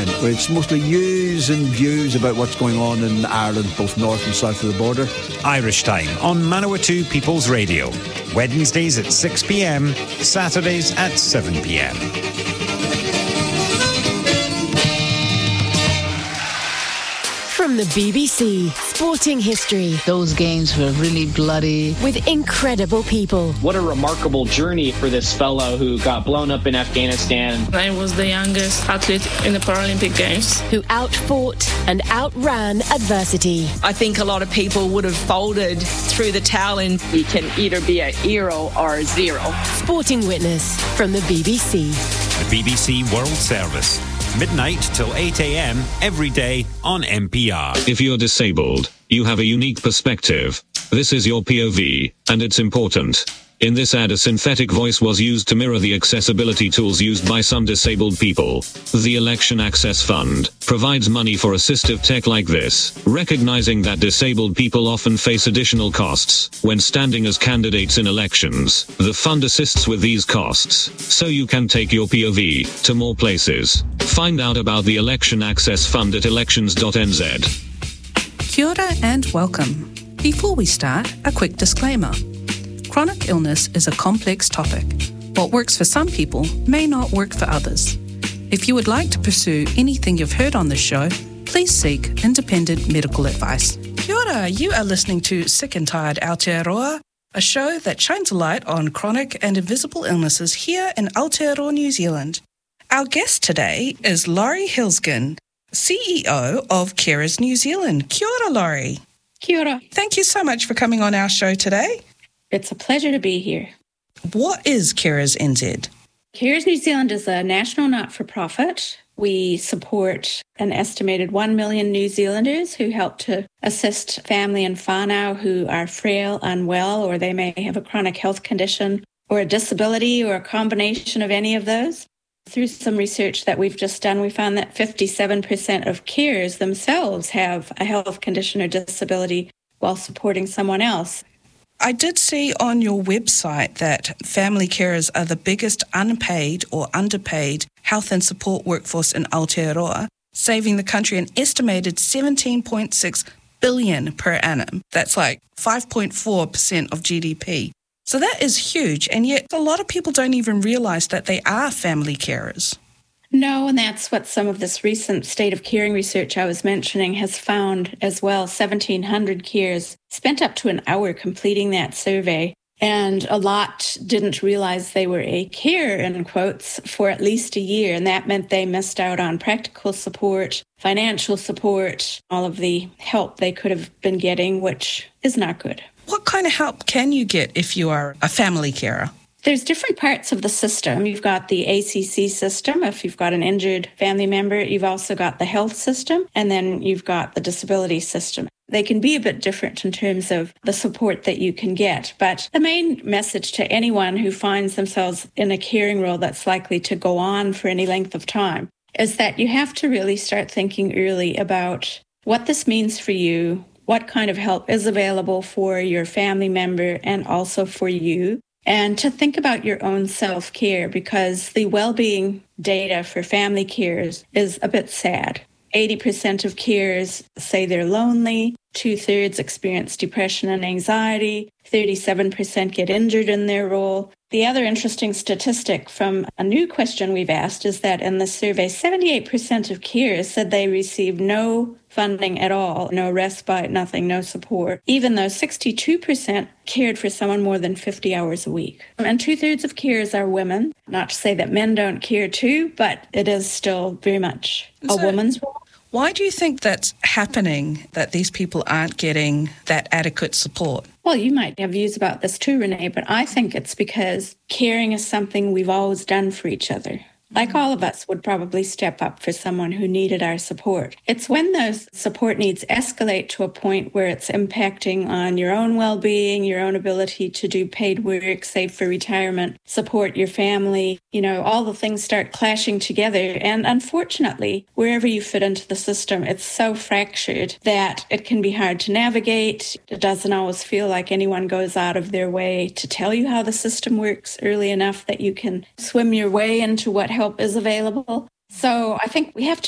where it's mostly news and views about what's going on in Ireland, both north and south of the border. Irish Time on Manawatu People's Radio. Wednesdays at 6 p.m, Saturdays at 7 p.m. From the BBC, sporting history. Those games were really bloody. With incredible people. What a remarkable journey for this fellow who got blown up in Afghanistan. I was the youngest athlete in the Paralympic Games. Who outfought and outran adversity. I think a lot of people would have folded through the towel and you can either be a hero or a zero. Sporting Witness from the BBC. The BBC World Service. Midnight till 8 a.m. every day on NPR. If you're disabled, you have a unique perspective. This is your POV, and it's important. In this ad, a synthetic voice was used to mirror the accessibility tools used by some disabled people. The Election Access Fund provides money for assistive tech like this, recognizing that disabled people often face additional costs when standing as candidates in elections. The fund assists with these costs, so you can take your POV to more places. Find out about the Election Access Fund at elections.nz. Kia ora and welcome. Before we start, a quick disclaimer. Chronic illness is a complex topic. What works for some people may not work for others. If you would like to pursue anything you've heard on this show, please seek independent medical advice. Kia ora, you are listening to Sick and Tired Aotearoa, a show that shines a light on chronic and invisible illnesses here in Aotearoa, New Zealand. Our guest today is Laurie Hilsgen, CEO of Carers New Zealand. Kia ora, Laurie. Kia ora. Thank you so much for coming on our show today. It's a pleasure to be here. What is Carers NZ? Carers New Zealand is a national not-for-profit. We support an estimated 1 million New Zealanders who help to assist family and whānau who are frail, unwell, or they may have a chronic health condition or a disability or a combination of any of those. Through some research that we've just done, we found that 57% of carers themselves have a health condition or disability while supporting someone else. I did see on your website that family carers are the biggest unpaid or underpaid health and support workforce in Aotearoa, saving the country an estimated $17.6 billion per annum. That's like 5.4% of GDP. So that is huge, and yet a lot of people don't even realise that they are family carers. No, and that's what some of this recent state of caring research I was mentioning has found as well. 1,700 carers spent up to an hour completing that survey, and a lot didn't realize they were a carer, in quotes, for at least a year, and that meant they missed out on practical support, financial support, all of the help they could have been getting, which is not good. What kind of help can you get if you are a family carer? There's different parts of the system. You've got the ACC system. If you've got an injured family member, you've also got the health system, and then you've got the disability system. They can be a bit different in terms of the support that you can get. But the main message to anyone who finds themselves in a caring role that's likely to go on for any length of time is that you have to really start thinking early about what this means for you, what kind of help is available for your family member and also for you. And to think about your own self-care, because the well-being data for family carers is a bit sad. 80% of carers say they're lonely, 2/3 experience depression and anxiety, 37% get injured in their role. The other interesting statistic from a new question we've asked is that in the survey, 78% of carers said they received no funding at all, no respite, nothing, no support, even though 62% cared for someone more than 50 hours a week. And 2/3 of carers are women. Not to say that men don't care too, but it is still very much a woman's role. Why do you think that's happening, that these people aren't getting that adequate support? Well, you might have views about this too, Renee, but I think it's because caring is something we've always done for each other. Like all of us would probably step up for someone who needed our support. It's when those support needs escalate to a point where it's impacting on your own well-being, your own ability to do paid work, save for retirement, support your family, all the things start clashing together. And unfortunately, wherever you fit into the system, it's so fractured that it can be hard to navigate. It doesn't always feel like anyone goes out of their way to tell you how the system works early enough that you can swim your way into what help is available. So I think we have to